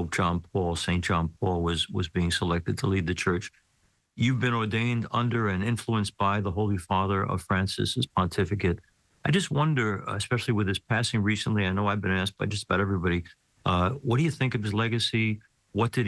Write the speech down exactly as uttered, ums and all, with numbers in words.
know, John Paul, Saint John Paul was was being selected to lead the church. You've been ordained under and influenced by the Holy Father of Francis's pontificate. I just wonder, especially with his passing recently, I know I've been asked by just about everybody, uh, what do you think of his legacy? What did